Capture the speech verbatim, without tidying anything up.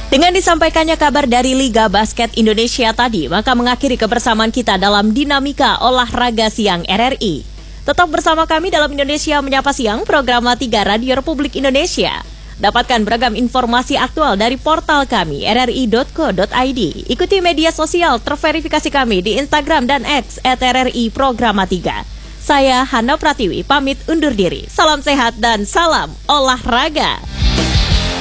Dengan disampaikannya kabar dari Liga Basket Indonesia tadi, maka mengakhiri kebersamaan kita dalam Dinamika Olahraga Siang R R I. Tetap bersama kami dalam Indonesia Menyapa Siang, program tiga Radio Republik Indonesia. Dapatkan beragam informasi aktual dari portal kami r r i dot co dot i d. Ikuti media sosial terverifikasi kami di Instagram dan X at r r i programa tiga. Saya Hana Pratiwi pamit undur diri. Salam sehat dan salam olahraga.